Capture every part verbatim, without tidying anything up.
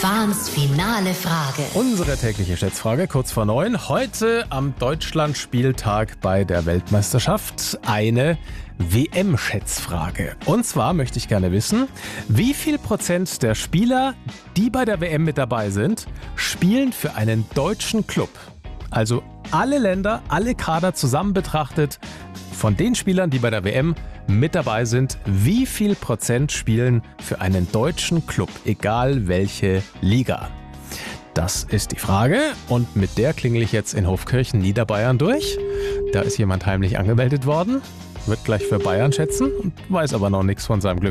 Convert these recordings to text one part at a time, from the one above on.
Fahns finale Frage. Unsere tägliche Schätzfrage kurz vor neun. Heute am Deutschlandspieltag bei der Weltmeisterschaft eine W M-Schätzfrage. Und zwar möchte ich gerne wissen, wie viel Prozent der Spieler, die bei der W M mit dabei sind, spielen für einen deutschen Club? Also alle Länder, alle Kader zusammen betrachtet, von den Spielern, die bei der W M mit dabei sind, wie viel Prozent spielen für einen deutschen Club, egal welche Liga? Das ist die Frage und mit der klingel ich jetzt in Hofkirchen, Niederbayern durch. Da ist jemand heimlich angemeldet worden, wird gleich für Bayern schätzen und weiß aber noch nichts von seinem Glück.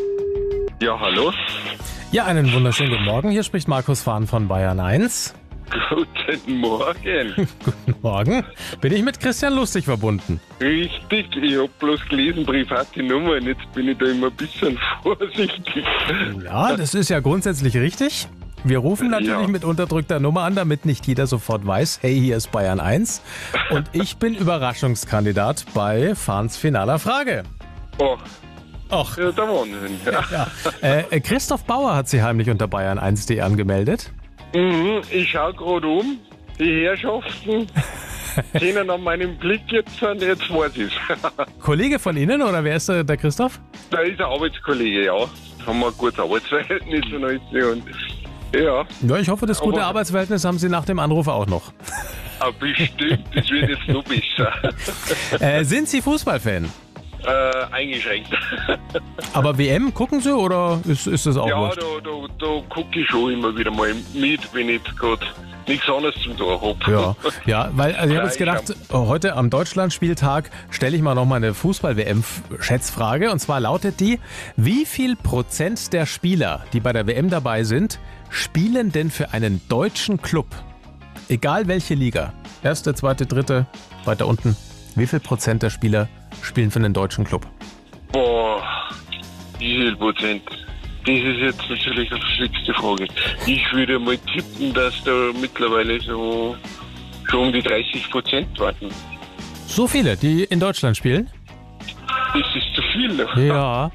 Ja, hallo. Ja, einen wunderschönen guten Morgen. Hier spricht Markus Fahn von Bayern eins. Guten Morgen. Guten Morgen. Bin ich mit Christian Lustig verbunden? Richtig, ich habe bloß gelesen, private Nummer, und jetzt bin ich da immer ein bisschen vorsichtig. Ja, das ist ja grundsätzlich richtig. Wir rufen natürlich Ja. mit unterdrückter Nummer an, damit nicht jeder sofort weiß, hey, hier ist Bayern eins. Und ich bin Überraschungskandidat bei Fahns finaler Frage. Oh, Och, ja, der Wahnsinn. Ja. ja. Äh, Christoph Bauer hat sich heimlich unter bayern eins punkt de angemeldet. Mhm, ich schaue gerade um, die Herrschaften sehen an meinem Blick jetzt, und jetzt weiß ich es. Kollege von Ihnen oder wer ist der, der Christoph? Da ist ein Arbeitskollege, ja. Haben wir ein gutes Arbeitsverhältnis und alles. Und ja, Ja, ich hoffe, das gute Aber- Arbeitsverhältnis haben Sie nach dem Anruf auch noch. aber bestimmt, das wird jetzt noch besser. Äh, sind Sie Fußballfan? äh, eingeschränkt. Aber W M gucken Sie oder ist, ist das auch Ja, wurscht? da, da, da gucke ich schon immer wieder mal mit, wenn ich gerade nichts anderes zum tun habe. Ja, ja, weil also ich habe jetzt Ja, gedacht, heute am Deutschlandspieltag stelle ich mal noch mal eine Fußball-W M-Schätzfrage. Und zwar lautet die, wie viel Prozent der Spieler, die bei der W M dabei sind, spielen denn für einen deutschen Club? Egal welche Liga. Erste, zweite, dritte, weiter unten. Wie viel Prozent der Spieler spielen für einen deutschen Club? Boah, wie viel Prozent? Das ist jetzt natürlich eine schwierigste Frage. Ich würde mal tippen, dass da mittlerweile so schon um die dreißig Prozent warten. So viele, die in Deutschland spielen? Das ist zu viel. Ne? Ja.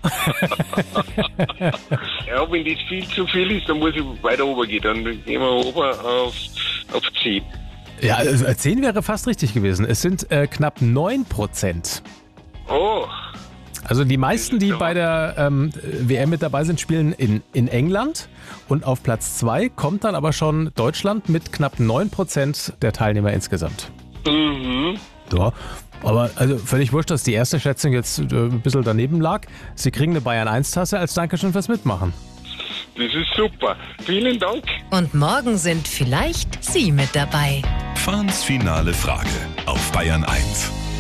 Ja, wenn das viel zu viel ist, dann muss ich weiter oben gehen. Dann gehen wir oben auf, auf zehn. Ja, also zehn wäre fast richtig gewesen. Es sind äh, knapp neun Prozent. Oh, Also die meisten, die Ja. bei der ähm, W M mit dabei sind, spielen in, in England. Und auf Platz zwei kommt dann aber schon Deutschland mit knapp neun Prozent der Teilnehmer insgesamt. mhm. Ja, aber also völlig wurscht, dass die erste Schätzung jetzt äh, ein bisschen daneben lag. Sie kriegen eine Bayern eins Tasse als Dankeschön fürs Mitmachen. Das ist super. Vielen Dank. Und morgen sind vielleicht Sie mit dabei. Fahns finale Frage auf Bayern eins.